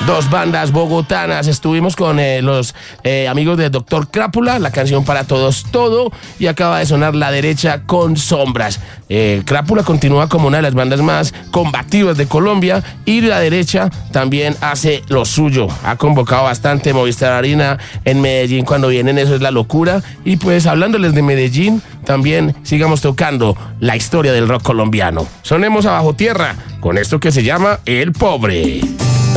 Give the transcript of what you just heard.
Dos bandas bogotanas. Estuvimos con los amigos de Doctor Crápula, la canción Para Todos Todo, y acaba de sonar La Derecha con Sombras. Crápula continúa como una de las bandas más combativas de Colombia, y La Derecha también hace lo suyo. Ha convocado bastante Movistar Arena en Medellín cuando vienen, eso es la locura. Y pues hablándoles de Medellín, también sigamos tocando la historia del rock colombiano. Sonemos a Bajo Tierra con esto que se llama El Pobre.